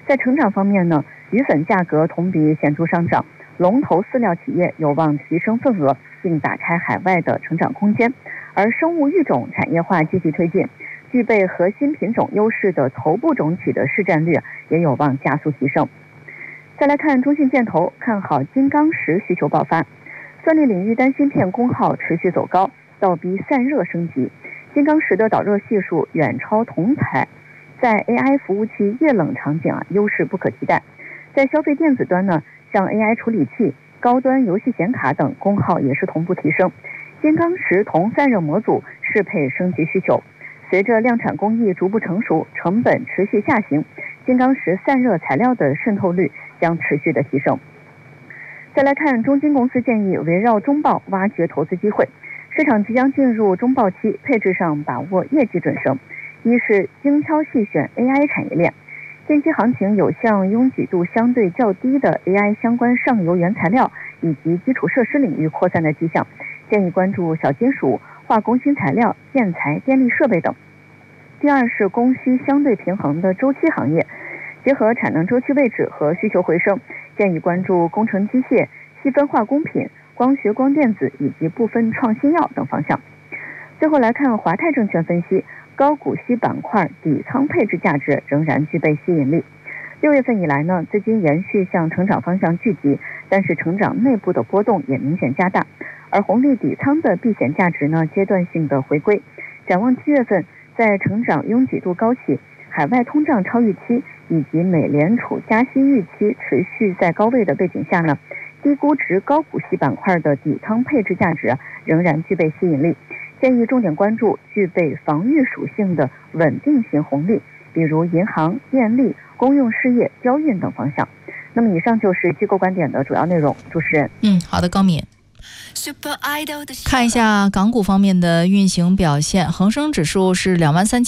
在成长方面呢，鱼粉价格同比显著上涨，龙头饲料企业有望提升份额，并打开海外的成长空间。而生物育种产业化积极推进，具备核心品种优势的头部种体的市占率也有望加速提升。再来看中信建投，看好金刚石需求爆发，算力领域单芯片功耗持续走高，倒逼散热升级。金刚石的导热系数远超同台，在 AI 服务器液冷场景优势不可替代。在消费电子端呢，像 AI 处理器、高端游戏显卡等功耗也是同步提升。金刚石同散热模组适配升级需求，随着量产工艺逐步成熟，成本持续下行，金刚石散热材料的渗透率将持续的提升。再来看中金公司建议围绕中报挖掘投资机会，市场即将进入中报期，配置上把握业绩准绳。一是精挑细选 AI 产业链，近期行情有向拥挤度相对较低的 AI 相关上游原材料以及基础设施领域扩散的迹象，建议关注小金属、化工新材料、建材、电力设备等。第二是供需相对平衡的周期行业，结合产能周期位置和需求回升，建议关注工程机械、细分化工品、光学光电子以及部分创新药等方向。最后来看华泰证券分析，高股息板块底仓配置价值仍然具备吸引力。6月份以来呢，资金延续向成长方向聚集，但是成长内部的波动也明显加大，而红利底仓的避险价值呢，阶段性的回归。展望7月份，在成长拥挤度高企、海外通胀超预期以及美联储加息预期持续在高位的背景下呢，低估值高股息板块的底仓配置价值仍然具备吸引力，建议重点关注具备防御属性的稳定型红利，比如银行、电力、公用事业、交运等方向。那么以上就是机构观点的主要内容。主持人， 好的，高敏。看一下港股方面的运行表现，恒生指数是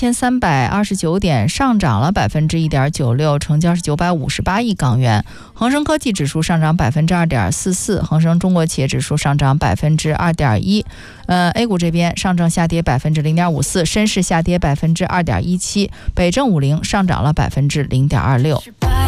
23,329点，上涨了1.96%，成交是958亿港元。恒生科技指数上涨2.44%，恒生中国企业指数上涨2.1%。A 股这边上证下跌0.54%，深市下跌2.17%，北证50上涨了0.26%。